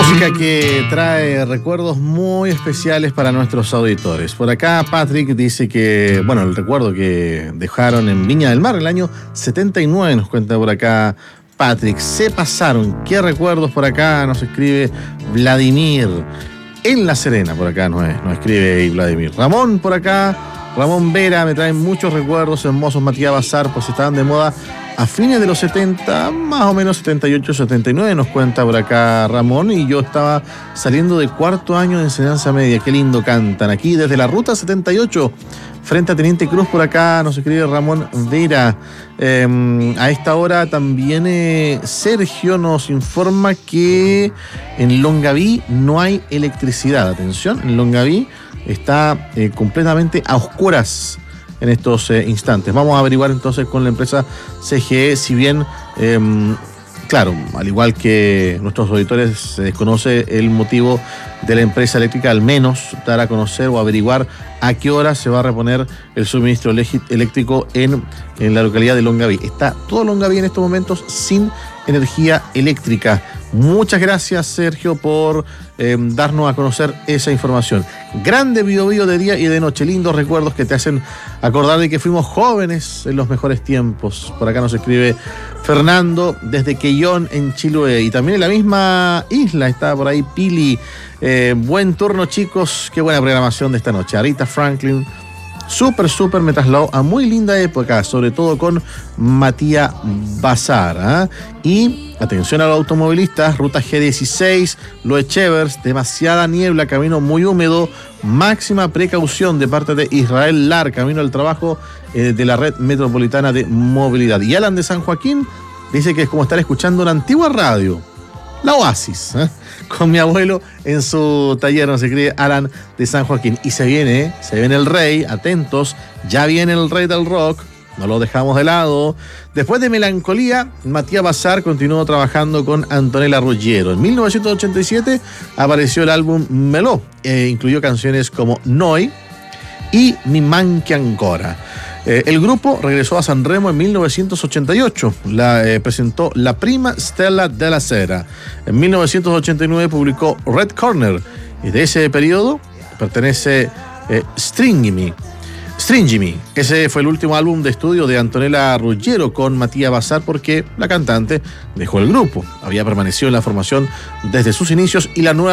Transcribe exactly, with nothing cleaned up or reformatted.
Música que trae recuerdos muy especiales para nuestros auditores. Por acá Patrick dice que, bueno, el recuerdo que dejaron en Viña del Mar el año setenta y nueve, nos cuenta por acá Patrick. Se pasaron, qué recuerdos por acá, nos escribe Vladimir. En La Serena, por acá nos, nos escribe Vladimir. Ramón por acá, Ramón Vera, me traen muchos recuerdos hermosos. Matías Bazar, pues estaban de moda a fines de los setenta, más o menos setenta y ocho, setenta y nueve, nos cuenta por acá Ramón, y yo estaba saliendo de cuarto año de enseñanza media. Qué lindo cantan aquí desde la ruta setenta y ocho, frente a Teniente Cruz. Por acá nos escribe Ramón Vera. Eh, a esta hora también eh, Sergio nos informa que en Longaví no hay electricidad. Atención, en Longaví está eh, completamente a oscuras en estos eh, instantes. Vamos a averiguar entonces con la empresa C G E, si bien, eh, claro, al igual que nuestros auditores, se desconoce el motivo de la empresa eléctrica, al menos dar a conocer o averiguar a qué hora se va a reponer el suministro eléctrico en, en la localidad de Longaví. Está todo Longaví en estos momentos sin energía eléctrica. Muchas gracias, Sergio, por eh, darnos a conocer esa información. Grande Biobío de día y de noche, lindos recuerdos que te hacen acordar de que fuimos jóvenes en los mejores tiempos. Por acá nos escribe Fernando desde Quellón, en Chiloé, y también en la misma isla está por ahí Pili. Eh, buen turno, chicos, qué buena programación de esta noche. Arita Franklin, súper, súper me trasladó a muy linda época, sobre todo con Matías Bazar, ¿eh? Y atención a los automovilistas, ruta G dieciséis, Loe Chevers, demasiada niebla, camino muy húmedo, máxima precaución de parte de Israel Lar, camino al trabajo eh, de la red metropolitana de movilidad. Y Alan de San Joaquín dice que es como estar escuchando una antigua radio, la Oasis, ¿eh? Con mi abuelo en su taller, nos escribe Alan de San Joaquín. Y se viene, se viene el rey, atentos, ya viene el rey del rock, no lo dejamos de lado. Después de Melancolía, Matías Bazar continuó trabajando con Antonella Ruggiero. En mil novecientos ochenta y siete apareció el álbum Melò, e incluyó canciones como Noi y Mi manchi ancora. Eh, el grupo regresó a Sanremo en mil novecientos ochenta y ocho, la, eh, presentó La prima stella della sera. En mil novecientos ochenta y nueve publicó Red Corner, y de ese periodo pertenece eh, Stringimi. Stringimi, ese fue el último álbum de estudio de Antonella Ruggiero con Matías Bazar, porque la cantante dejó el grupo. Había permanecido en la formación desde sus inicios y la nueva